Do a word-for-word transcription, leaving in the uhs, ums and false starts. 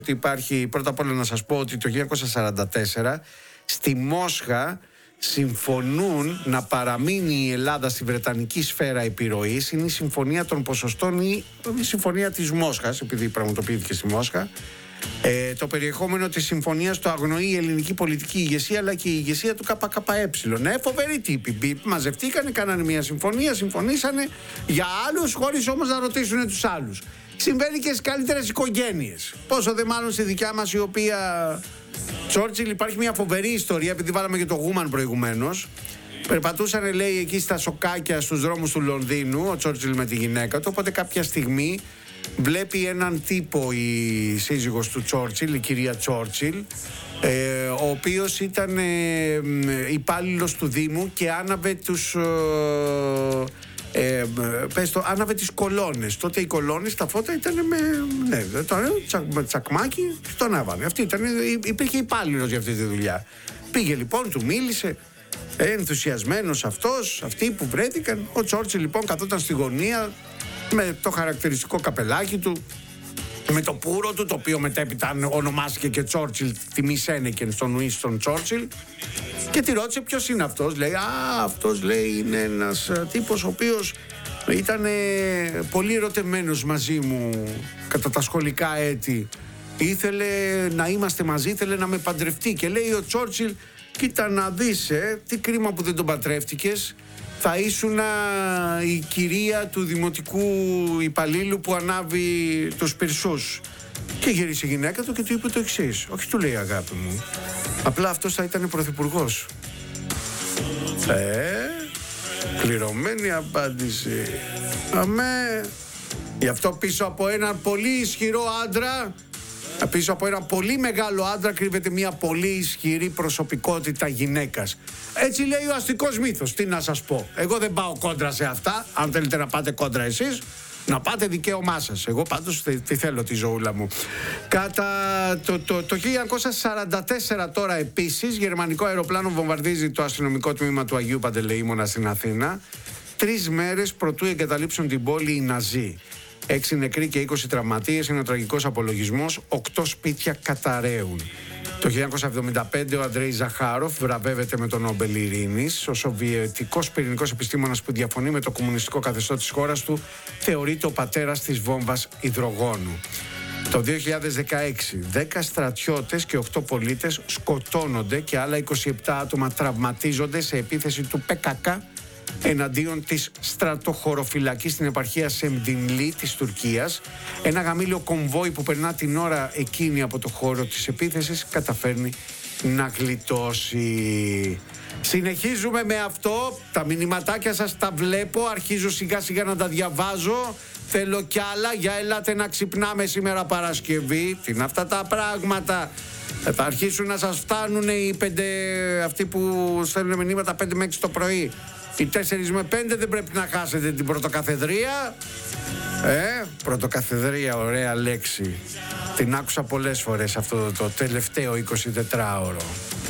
Υπάρχει, πρώτα απ' όλα να σας πω ότι το χίλια εννιακόσια σαράντα τέσσερα στη Μόσχα συμφωνούν να παραμείνει η Ελλάδα στη Βρετανική σφαίρα επιρροής. Είναι η συμφωνία των ποσοστών ή η συμφωνία της Μόσχας, επειδή πραγματοποιήθηκε στη Μόσχα. Ε, το περιεχόμενο της συμφωνίας το αγνοεί η ελληνική πολιτική ηγεσία, αλλά και η ηγεσία του ΚΚΕ. Ναι, φοβεροί τύποι. Μαζευτήκανε, κάνανε μια συμφωνία, συμφωνήσανε για άλλους, χωρίς όμως να ρωτήσουν τους άλλους. Συμβαίνει και στις καλύτερες οικογένειες. Πόσο δε μάλλον στη δικιά μας, η οποία. Τσόρτσιλ, υπάρχει μια φοβερή ιστορία, επειδή βάλαμε και το Γούμαν προηγουμένως. Περπατούσαν, λέει, εκεί στα σοκάκια στους δρόμους του Λονδίνου, ο Τσόρτσιλ με τη γυναίκα του. Οπότε κάποια στιγμή βλέπει έναν τύπο, η σύζυγος του Τσόρτσιλ, η κυρία Τσόρτσιλ, ε, ο οποίος ήταν ε, υπάλληλος του Δήμου και άναβε τους. Ε, Ε, πες το, άναβε τις κολόνες. Τότε οι κολόνες, τα φώτα ήταν με. Ναι, το τσακ, τσακμάκι, το ανάβανε. Αυτή ήταν, υπήρχε υπάλληλος για αυτή τη δουλειά. Πήγε λοιπόν, του μίλησε, ενθουσιασμένος αυτός, αυτοί που βρέθηκαν. Ο Τσόρτσιλ λοιπόν καθόταν στη γωνία με το χαρακτηριστικό καπελάκι του, με το πούρο του, το οποίο μετέπειτα ονομάστηκε και Τσόρτσιλ, τιμή Σένεκεν στον Ουίνστον Τσόρτσιλ. Και τη ρώτησε ποιος είναι αυτός. Λέει, α, αυτός, λέει, είναι ένας τύπος ο οποίος ήταν πολύ ερωτευμένος μαζί μου κατά τα σχολικά έτη. Ήθελε να είμαστε μαζί, ήθελε να με παντρευτεί. Και λέει ο Τσόρτσιλ, κοίτα να δεις, ε, τι κρίμα που δεν τον παντρεύτηκες. Θα ήσουν η κυρία του δημοτικού υπαλλήλου που ανάβει τους πυρσούς. Και γύρισε η γυναίκα του και του είπε το εξής. Όχι, του λέει, αγάπη μου, απλά αυτός θα ήταν πρωθυπουργός. Ε, πληρωμένη απάντηση. Αμέ. Γι' αυτό πίσω από έναν πολύ ισχυρό άντρα, πίσω από έναν πολύ μεγάλο άντρα κρύβεται μια πολύ ισχυρή προσωπικότητα γυναίκας. Έτσι λέει ο αστικός μύθος. Τι να σας πω. Εγώ δεν πάω κόντρα σε αυτά. Αν θέλετε να πάτε κόντρα εσείς, να πάτε, δικαίωμά σας. Εγώ πάντως τη θέλω τη ζωούλα μου. Κατά το, το, το χίλια εννιακόσια σαράντα τέσσερα τώρα επίσης, γερμανικό αεροπλάνο βομβαρδίζει το αστυνομικό τμήμα του Αγίου Παντελεήμωνα στην Αθήνα. Τρεις μέρες προτού εγκαταλείψουν την πόλη οι Ναζί. Έξι νεκροί και είκοσι τραυματίες είναι ο τραγικός απολογισμός. Οκτώ σπίτια καταραίουν. Το χίλια εννιακόσια εβδομήντα πέντε ο Αντρέι Ζαχάροφ βραβεύεται με τον Νόμπελ Ειρήνης. Ο σοβιετικός πυρηνικός επιστήμονας που διαφωνεί με το κομμουνιστικό καθεστώς της χώρας του θεωρείται ο πατέρας της βόμβας υδρογόνου. Το δύο χιλιάδες δεκαέξι, δέκα στρατιώτες και οκτώ πολίτες σκοτώνονται και άλλα είκοσι επτά άτομα τραυματίζονται σε επίθεση του ΠΚΚ εναντίον της στρατοχωροφυλακής στην επαρχία Σεμντινλή της Τουρκίας. Ένα γαμήλιο κομβόι που περνά την ώρα εκείνη από το χώρο της επίθεσης καταφέρνει να γλιτώσει. Συνεχίζουμε με αυτό. Τα μηνυματάκια σας τα βλέπω, αρχίζω σιγά σιγά να τα διαβάζω. Θέλω κι άλλα, για ελάτε να ξυπνάμε σήμερα Παρασκευή. Τι είναι αυτά τα πράγματα. Θα αρχίσουν να σας φτάνουν οι πέντε, αυτοί που στέλνουν μηνύματα πέντε με έξι το πρωί. Οι τέσσερις με πέντε δεν πρέπει να χάσετε την πρωτοκαθεδρία. Ε, πρωτοκαθεδρία, ωραία λέξη. Την άκουσα πολλές φορές αυτό το τελευταίο εικοσιτετράωρο.